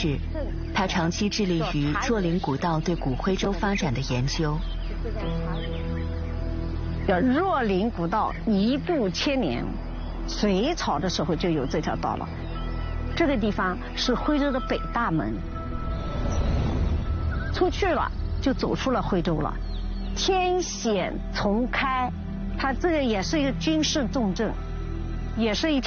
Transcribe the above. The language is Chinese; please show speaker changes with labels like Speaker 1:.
Speaker 1: 士，他长期致力于若林古道对古徽州发展的研究。
Speaker 2: 若林古道一步千年，隋朝的时候就有这条道了。这个地方是徽州的北大门，出去了就走出了徽州了。天险丛开，它这个也是一个军事重镇，也是一条